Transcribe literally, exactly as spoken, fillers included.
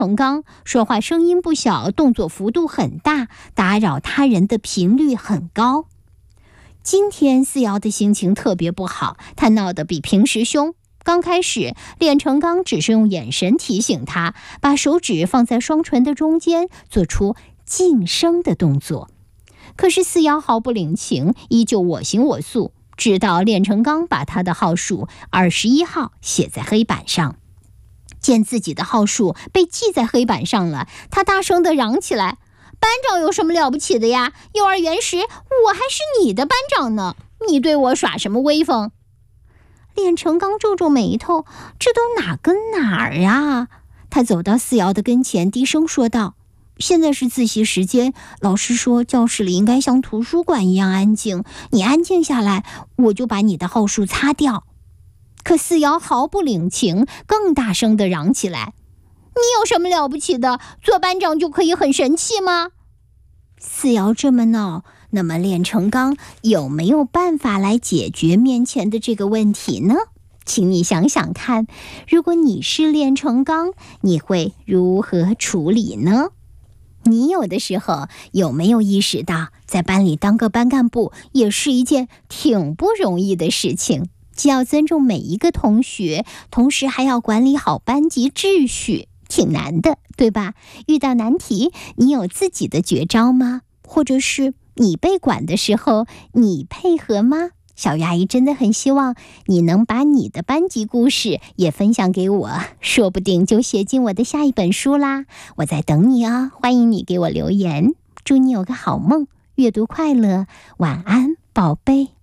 成刚说话声音不小，动作幅度很大，打扰他人的频率很高。今天四瑶的心情特别不好，他闹得比平时凶。刚开始，练成刚只是用眼神提醒他，把手指放在双唇的中间，做出噤声的动作。可是四瑶毫不领情，依旧我行我素，直到练成刚把他的号数二十一号写在黑板上。见自己的号数被记在黑板上了，他大声地嚷起来：班长有什么了不起的呀？幼儿园时我还是你的班长呢，你对我耍什么威风？练成刚皱皱眉头，这都哪跟哪儿啊？他走到四瑶的跟前，低声说道：现在是自习时间，老师说教室里应该像图书馆一样安静，你安静下来，我就把你的号数擦掉。可四瑶毫不领情，更大声地嚷起来：你有什么了不起的？做班长就可以很神气吗？四瑶这么闹，那么练成刚有没有办法来解决面前的这个问题呢？请你想想看，如果你是练成刚，你会如何处理呢？你有的时候有没有意识到，在班里当个班干部也是一件挺不容易的事情，既要尊重每一个同学，同时还要管理好班级秩序，挺难的，对吧？遇到难题，你有自己的绝招吗？或者是你被管的时候，你配合吗？小鱼阿姨真的很希望你能把你的班级故事也分享给我，说不定就写进我的下一本书啦。我在等你啊，欢迎你给我留言。祝你有个好梦，阅读快乐，晚安，宝贝。